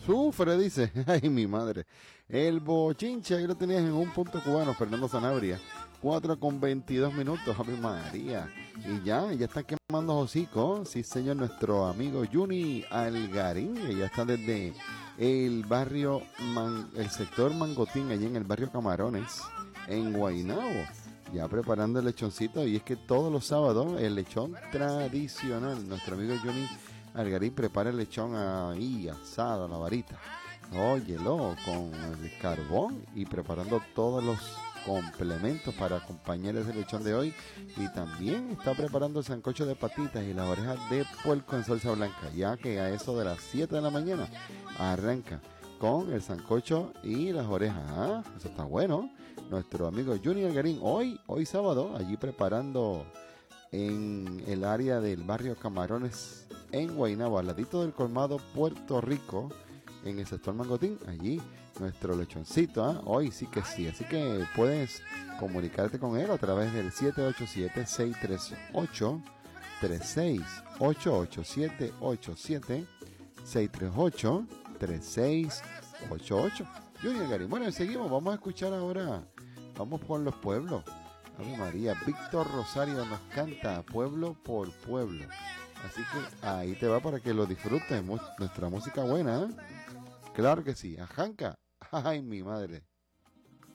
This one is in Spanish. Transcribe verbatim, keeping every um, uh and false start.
Sufre, dice. Ay, mi madre. El bochinche, ahí lo tenías en un punto cubano, Fernando Sanabria. cuatro con veintidós minutos, Ave María. Y ya, ya está quemando hocico. Sí, señor, nuestro amigo Juni Algarín, que ya está desde el barrio, Man, el sector Mangotín, allí en el barrio Camarones, en Guaynabo. Ya preparando el lechoncito, y es que todos los sábados el lechón tradicional, nuestro amigo Juni Algarín prepara el lechón ahí, asado a la varita. Óyelo, con el carbón y preparando todos los complementos para acompañar ese lechón de hoy. Y también está preparando el sancocho de patitas y las orejas de puerco en salsa blanca, ya que a eso de las siete de la mañana arranca con el sancocho y las orejas. ¿Ah? Eso está bueno. Nuestro amigo Junior Algarín, hoy, hoy sábado, allí preparando en el área del barrio Camarones, en Guaynabo, al ladito del colmado Puerto Rico, en el sector Mangotín, allí nuestro lechoncito, ¿eh? Hoy sí que sí, así que puedes comunicarte con él a través del siete ocho siete, seis tres ocho, tres seis ocho ocho, siete ocho siete, seis tres ocho, tres seis ocho ocho. Junior Algarín. Bueno, seguimos, vamos a escuchar ahora, vamos por los pueblos. Ave María, Víctor Rosario nos canta pueblo por pueblo. Así que ahí te va para que lo disfrutes, nuestra música buena, ¿eh? Claro que sí, ajanca. Ay, mi madre.